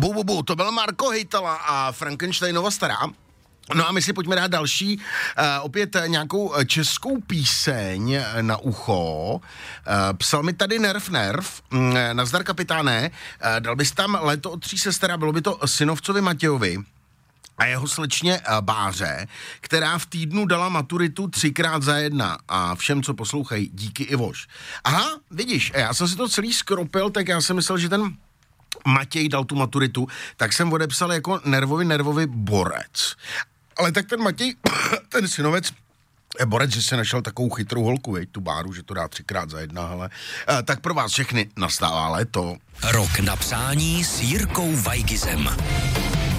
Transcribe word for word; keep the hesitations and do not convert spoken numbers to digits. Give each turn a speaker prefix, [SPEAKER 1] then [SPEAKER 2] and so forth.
[SPEAKER 1] Bu, bu, bu, to byl Marko Hejtala a Frankensteinova stará. No a my si pojďme dát další, uh, opět nějakou českou píseň na ucho. Uh, psal mi tady Nerv Nerv, uh, nazdar kapitáne, uh, dal bys tam Léto od tří sester a bylo by to synovcovi Matějovi a jeho slečně uh, Báře, která v týdnu dala maturitu třikrát za jedna a všem, co poslouchají, díky Ivoš. Aha, vidíš, já jsem si to celý skropil, tak já jsem myslel, že ten Matěj dal tu maturitu, tak jsem odepsal jako nervový nervový borec. Ale tak ten Matěj, ten synovec, je borec, že se našel takovou chytrou holku, veď, tu Báru, že to dá třikrát za jedna, hele. E, tak pro vás všechny nastává léto.
[SPEAKER 2] Rok na přání s Jirkou Weigizem.